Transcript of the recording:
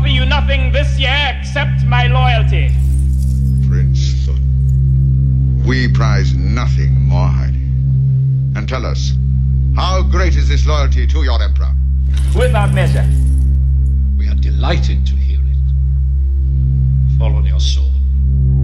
offer you nothing this year except my loyalty. Prince Thun, we prize nothing more highly. And tell us, how great is this loyalty to your emperor? Without measure. We are delighted to hear